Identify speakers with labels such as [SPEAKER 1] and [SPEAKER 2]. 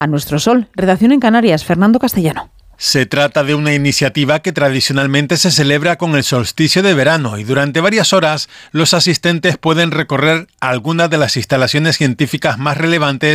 [SPEAKER 1] a nuestro sol. Redacción en Canarias, Fernando Castellano.
[SPEAKER 2] Se trata de una iniciativa que tradicionalmente se celebra con el solsticio de verano y durante varias horas los asistentes pueden recorrer algunas de las instalaciones científicas más relevantes